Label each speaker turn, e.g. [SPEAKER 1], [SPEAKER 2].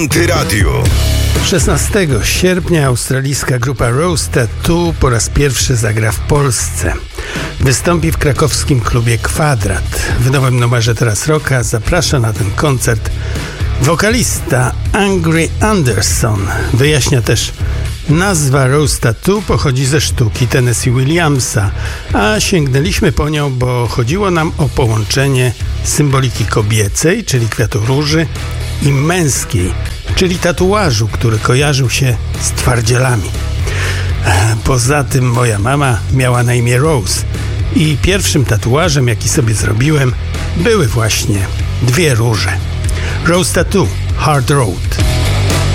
[SPEAKER 1] Antyradio.
[SPEAKER 2] 16 sierpnia australijska grupa Rose Tattoo po raz pierwszy zagra w Polsce. Wystąpi w krakowskim klubie Kwadrat. W nowym numerze Teraz Rocka zaprasza na ten koncert wokalista Angry Anderson. Wyjaśnia też, nazwa Rose Tattoo pochodzi ze sztuki Tennessee Williamsa, a sięgnęliśmy po nią, bo chodziło nam o połączenie symboliki kobiecej, czyli kwiatu róży, i męskiej, czyli tatuażu, który kojarzył się z twardzielami. Poza tym moja mama miała na imię Rose i pierwszym tatuażem, jaki sobie zrobiłem, były właśnie dwie róże. Rose Tattoo, Hard Road.